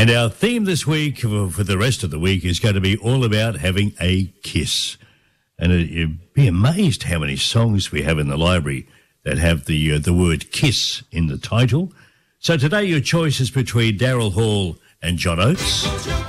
And our theme this week for the rest of the week is going to be all about having a kiss. And you'd be amazed how many songs we have in the library that have the word kiss in the title. So today your choice is between Daryl Hall and John Oates.